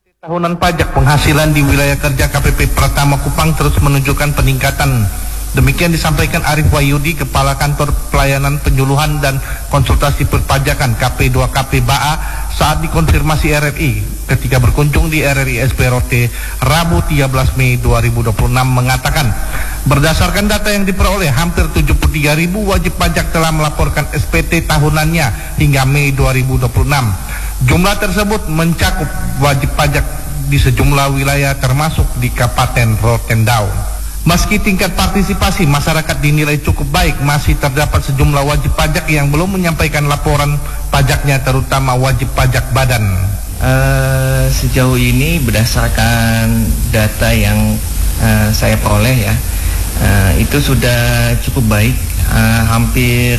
Tahunan pajak penghasilan di wilayah kerja KPP Pratama Kupang terus menunjukkan peningkatan. Demikian disampaikan Arif Wahyudi, Kepala Kantor Pelayanan Penyuluhan dan Konsultasi Perpajakan KP2KP BAA saat dikonfirmasi RRI ketika berkunjung di RRI SPROT Rabu 13 Mei 2026 mengatakan berdasarkan data yang diperoleh hampir 73.000 wajib pajak telah melaporkan SPT tahunannya hingga Mei 2026. Jumlah tersebut mencakup wajib pajak di sejumlah wilayah termasuk di Kabupaten Rotendao. Meski tingkat partisipasi masyarakat dinilai cukup baik, masih terdapat sejumlah wajib pajak yang belum menyampaikan laporan pajaknya, terutama wajib pajak badan. Sejauh ini berdasarkan data yang saya peroleh ya, itu sudah cukup baik, hampir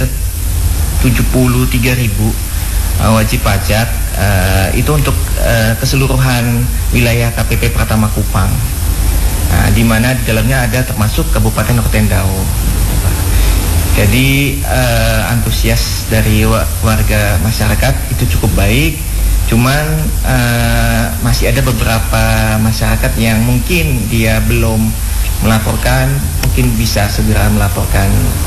73.000 wajib pajak itu untuk keseluruhan wilayah KPP Pratama Kupang, di mana di dalamnya ada termasuk Kabupaten Rotendao. Jadi antusias dari warga masyarakat itu cukup baik, cuman masih ada beberapa masyarakat yang mungkin dia belum melaporkan, mungkin bisa segera melaporkan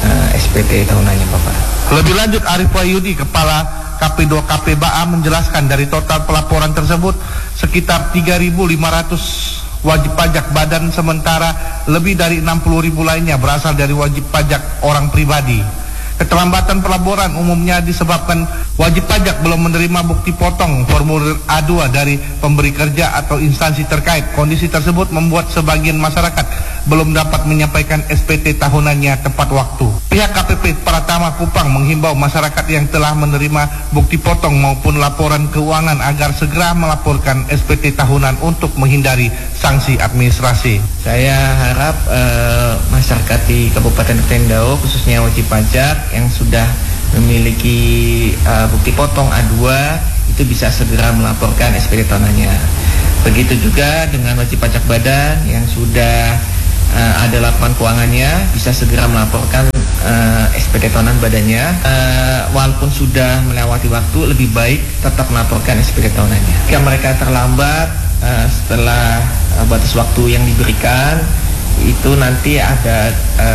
SPT tahunannya, Bapak. Lebih lanjut, Arif Wahyudi, Kepala KP2KP BAA menjelaskan dari total pelaporan tersebut sekitar 3.500 wajib pajak badan, sementara lebih dari 60.000 lainnya berasal dari wajib pajak orang pribadi. Keterlambatan pelaporan umumnya disebabkan wajib pajak belum menerima bukti potong formulir A2 dari pemberi kerja atau instansi terkait. Kondisi tersebut membuat sebagian masyarakat belum dapat menyampaikan SPT tahunannya tepat waktu. Pihak KPP Pratama Kupang menghimbau masyarakat yang telah menerima bukti potong maupun laporan keuangan agar segera melaporkan SPT tahunan untuk menghindari sanksi administrasi. Saya harap masyarakat di Kabupaten Rotendao, khususnya wajib pajak yang sudah memiliki bukti potong A2 itu bisa segera melaporkan SPT tahunannya. Begitu juga dengan wajib pajak badan yang sudah ada laporan keuangannya, bisa segera melaporkan SPT tahunan badannya. Walaupun sudah melewati waktu, lebih baik tetap melaporkan SPT tahunannya. Jika mereka terlambat setelah batas waktu yang diberikan, itu nanti ada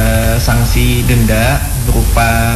sanksi denda berupa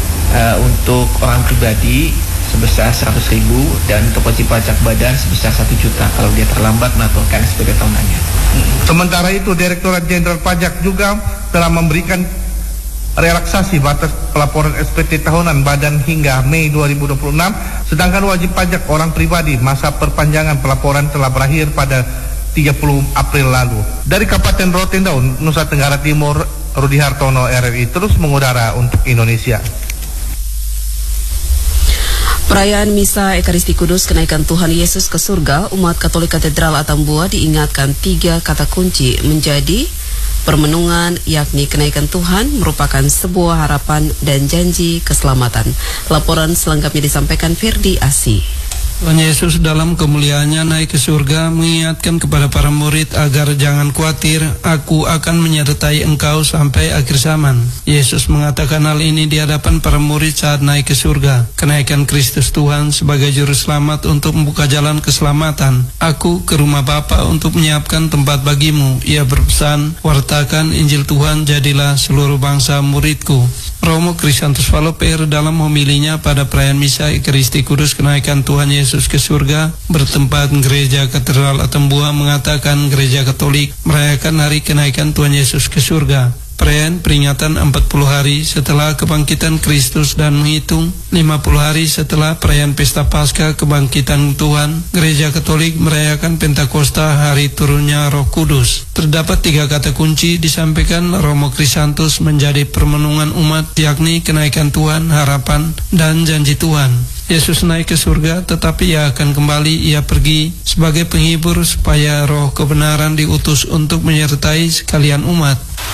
untuk orang pribadi sebesar 100.000 dan untuk wajib pajak badan sebesar 1 juta kalau dia terlambat melaporkan SPT tahunannya. Sementara itu, Direktorat Jenderal Pajak juga telah memberikan relaksasi batas pelaporan SPT tahunan badan hingga Mei 2026, sedangkan wajib pajak orang pribadi masa perpanjangan pelaporan telah berakhir pada 30 April lalu. Dari Kabupaten Rotendao, Nusa Tenggara Timur, Rudi Hartono, RRI terus mengudara untuk Indonesia. Perayaan Misa Ekaristi Kudus Kenaikan Tuhan Yesus ke Surga, umat Katolik Katedral Atambua diingatkan 3 kata kunci menjadi permenungan, yakni kenaikan Tuhan merupakan sebuah harapan dan janji keselamatan. Laporan selengkapnya disampaikan Ferdi Asi. Tuhan Yesus dalam kemuliaannya naik ke surga mengingatkan kepada para murid agar jangan khawatir, aku akan menyertai engkau sampai akhir zaman. Yesus mengatakan hal ini di hadapan para murid saat naik ke surga. Kenaikan Kristus Tuhan sebagai juru selamat untuk membuka jalan keselamatan. Aku ke rumah Bapa untuk menyiapkan tempat bagimu. Ia berpesan, wartakan Injil Tuhan, jadilah seluruh bangsa muridku. Romo Krisantus Valoper dalam homilinya pada perayaan Misa Ekaristi Kudus Kenaikan Tuhan Yesus ke surga bertempat Gereja Katedral Atambua mengatakan Gereja Katolik merayakan hari kenaikan Tuhan Yesus ke surga. Perayaan peringatan 40 hari setelah kebangkitan Kristus dan menghitung 50 hari setelah perayaan Pesta Paskah kebangkitan Tuhan, Gereja Katolik merayakan Pentakosta, hari turunnya Roh Kudus. Terdapat 3 kata kunci disampaikan Romo Krisantus menjadi permenungan umat, yakni kenaikan Tuhan, harapan, dan janji Tuhan. Yesus naik ke surga, tetapi ia akan kembali. Ia pergi sebagai penghibur supaya roh kebenaran diutus untuk menyertai sekalian umat.